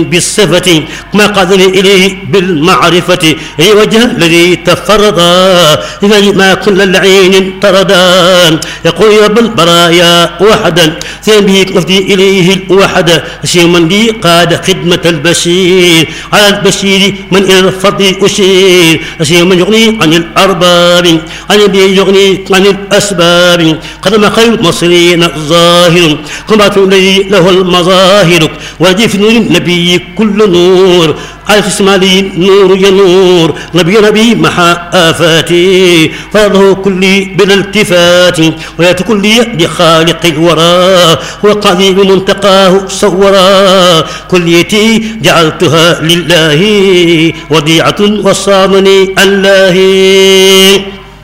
بالصفة ما قادني إليه بالمعرفة وجه الذي تفردا ما كل العين طردا يقول يا رب البرايا وحدا ثاني نفدي إليه الوحدا شيء من لي قاد خدمة البشير على البشير من إلى الفضل أشير شيء من يغني عن الأرباب عن يغني عن الأسباب قدم خير المصريين الظاهر قمت إليه له المظاهر وجه في نور النبي كل نور على اسمالي نور ينور نبي محا آفاتي فرضه كلي بلا التفات ويات كلي بخالق الورى وقضي بمنتقاه صورا كليتي جعلتها لله وديعة وصامني الله.